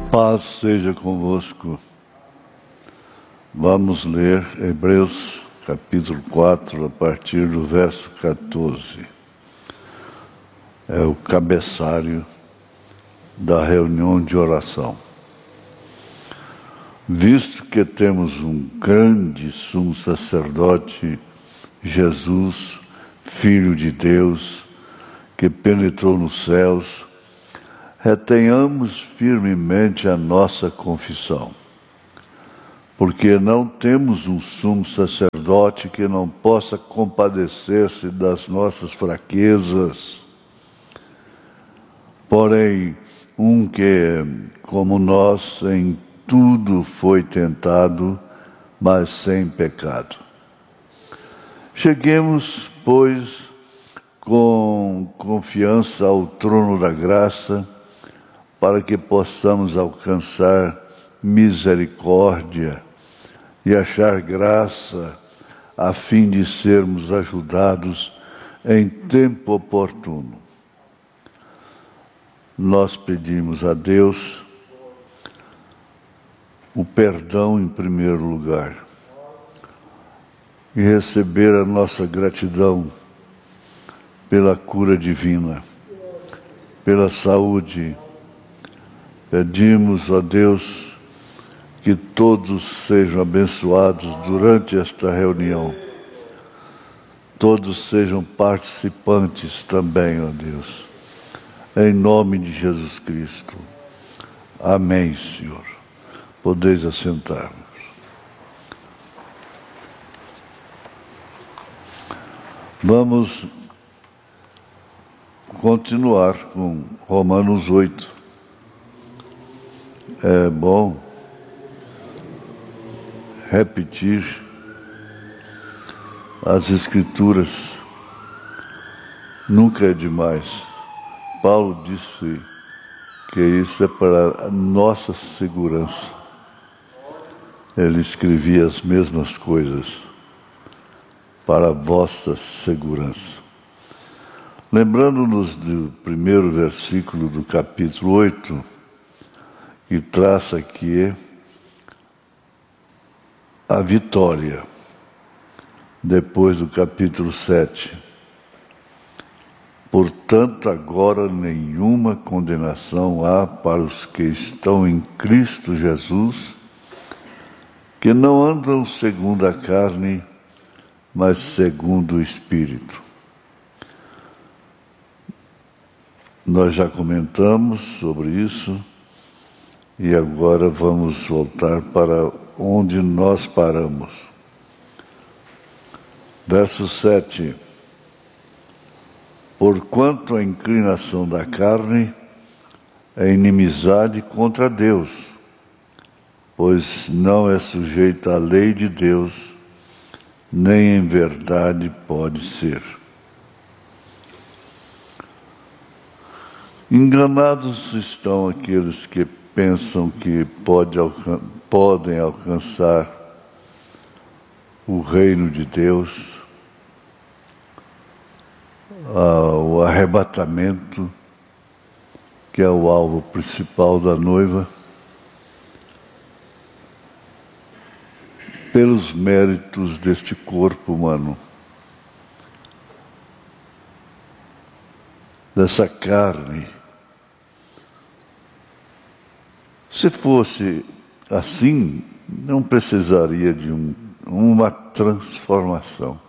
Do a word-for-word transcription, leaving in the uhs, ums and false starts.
Paz seja convosco. Vamos ler Hebreus capítulo quatro, a partir do verso quatorze. É o cabeçário da reunião de oração. Visto que temos um grande sumo sacerdote, Jesus, Filho de Deus, que penetrou nos céus, retenhamos firmemente a nossa confissão, porque não temos um sumo sacerdote que não possa compadecer-se das nossas fraquezas, porém, um que, como nós, em tudo foi tentado, mas sem pecado. Cheguemos, pois, com confiança ao trono da graça, para que possamos alcançar misericórdia e achar graça, a fim de sermos ajudados em tempo oportuno. Nós pedimos a Deus o perdão em primeiro lugar e receber a nossa gratidão pela cura divina, pela saúde. Pedimos a Deus que todos sejam abençoados durante esta reunião. Todos sejam participantes também, ó Deus. Em nome de Jesus Cristo. Amém, Senhor. Podeis assentar-vos. Vamos continuar com Romanos oito. É bom repetir as Escrituras, nunca é demais. Paulo disse que isso é para a nossa segurança. Ele escrevia as mesmas coisas para a vossa segurança. Lembrando-nos do primeiro versículo do capítulo oito, que traça aqui a vitória, depois do capítulo sete. Portanto, agora nenhuma condenação há para os que estão em Cristo Jesus, que não andam segundo a carne, mas segundo o Espírito. Nós já comentamos sobre isso, e agora vamos voltar para onde nós paramos. Verso sete. Porquanto a inclinação da carne é inimizade contra Deus, pois não é sujeita à lei de Deus, nem em verdade pode ser. Enganados estão aqueles que pensam que pode alcan- podem alcançar o reino de Deus, ah, o arrebatamento, que é o alvo principal da noiva, pelos méritos deste corpo humano, dessa carne. Se fosse assim, não precisaria de um, uma transformação.